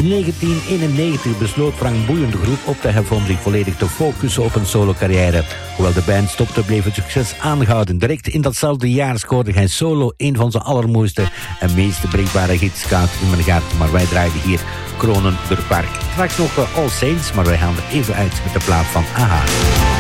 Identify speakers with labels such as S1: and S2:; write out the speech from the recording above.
S1: In 1991 besloot Frank Boeien de groep op te heffen om zich volledig te focussen op een solo-carrière. Hoewel de band stopte, bleef het succes aangehouden. Direct in datzelfde jaar scoorde hij solo een van zijn allermooiste en meest breekbare hits, Gaat in mijn gaten. Maar wij draaiden hier Kronenburg Park. Straks nog All Saints, maar wij gaan er even uit met de plaat van AHA.